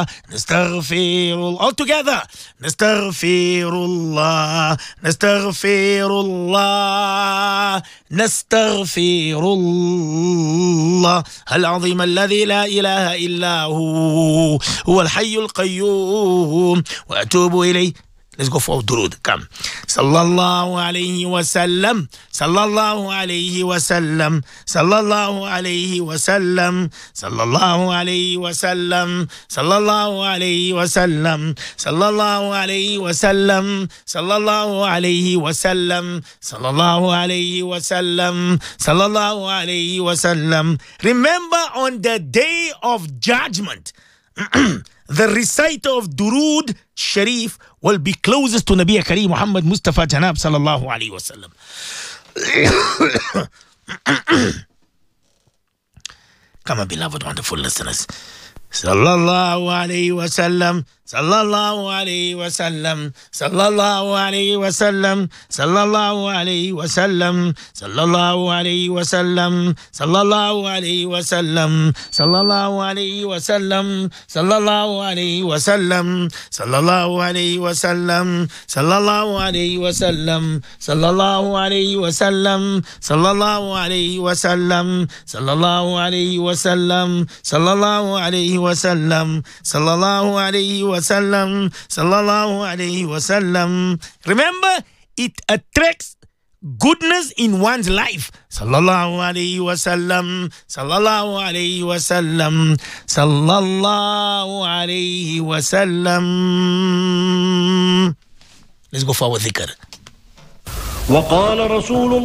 نستغفر الله. All together. نستغفر الله نستغفر الله نستغفر الله العظيم الذي لا إله إلا هو الحي القيوم وأتوب إليه. Let's go for durud. Come. Sallallahu alayhi wa sallam. Sallallahu alayhi wa sallam. Sallallahu alayhi wa sallam. Sallallahu alayhi wa sallam. Sallallahu alayhi wa sallam. Sallallahu alayhi wa sallam. Sallallahu alayhi wa sallam. Sallallahu alayhi wa sallam. Sallallahu alayhi wa sallam. Remember on the day of judgment, the reciter of Durud Sharif will be closest to Nabi Kareem Muhammad Mustafa Janab sallallahu alayhi wa sallam. Come on, beloved, wonderful listeners. Sallallahu alayhi wa sallam. Sallallahu alayhi wa sallam. Sallallahu alayhi wa sallam. Sallallahu alayhi wa sallam. Sallallahu alayhi wa sallam. Sallallahu alayhi wa sallam. Sallallahu alayhi wa sallam. Sallallahu alayhi wa sallam. Sallallahu alayhi wa sallam. Sallallahu alayhi wa sallam. Sallallahu alayhi wa sallam. Sallallahu alayhi wa sallam. Sallallahu alayhi wa sallam. Sallallahu alayhi wa sallam. Sallallahu alayhi wa sallam. Sallallahu alayhi wa sallam. Remember, it attracts goodness in one's life. Sallallahu alayhi wa sallam. Sallallahu alayhi wa sallam. Sallallahu alayhi wa sallam. Let's go forward, dhikr. وقال رسول